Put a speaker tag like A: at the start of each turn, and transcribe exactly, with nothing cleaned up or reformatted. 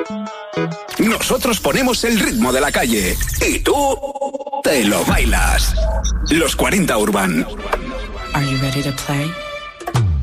A: Nosotros ponemos el ritmo de la calle y tú te lo bailas. Los cuarenta Urban.
B: Are you ready to play?